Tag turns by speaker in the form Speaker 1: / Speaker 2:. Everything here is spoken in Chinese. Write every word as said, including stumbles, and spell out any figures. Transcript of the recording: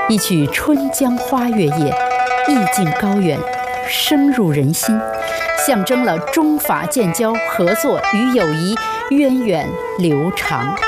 Speaker 1: 一曲《春江花月夜》，意境高远，深入人心，象征了中法建交、合作与友谊源远流长。